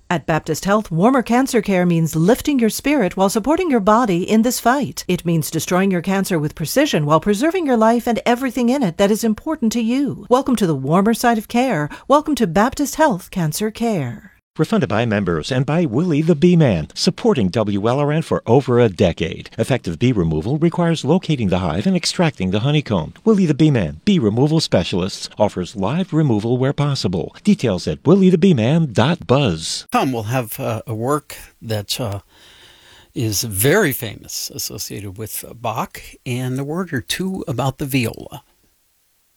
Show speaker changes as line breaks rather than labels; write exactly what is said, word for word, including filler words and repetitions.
At Baptist Health, warmer cancer care means lifting your spirit while supporting your body in this fight. It means destroying your cancer with precision while preserving your life and everything in it that is important to you. Welcome to the warmer side of care. Welcome to Baptist Health Cancer Care.
Refunded by members and by Willie the Bee Man, supporting W L R N for over a decade. Effective bee removal requires locating the hive and extracting the honeycomb. Willie the Bee Man, Bee Removal Specialists, offers live removal where possible. Details at willie the bee man dot buzz.
Tom will have uh, a work that uh, is very famous, associated with Bach, and a word or two about the viola.